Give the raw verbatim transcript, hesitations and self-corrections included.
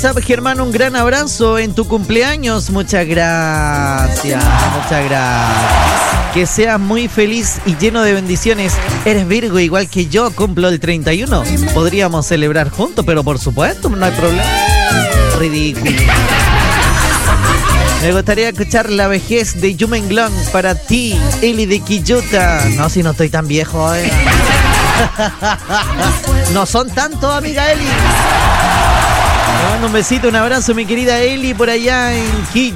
Germán, un gran abrazo en tu cumpleaños. Muchas gracias, muchas gracias. Que seas muy feliz y lleno de bendiciones. Eres Virgo igual que yo, cumplo el treinta y uno. Podríamos celebrar juntos, pero por supuesto, no hay problema. Ridículo. Me gustaría escuchar La vejez de Yumen Glong para ti, Eli de Quillota. No, si no estoy tan viejo, eh. No son tantos, amiga Eli. Te mando un besito, un abrazo, mi querida Eli, por allá en Quillota.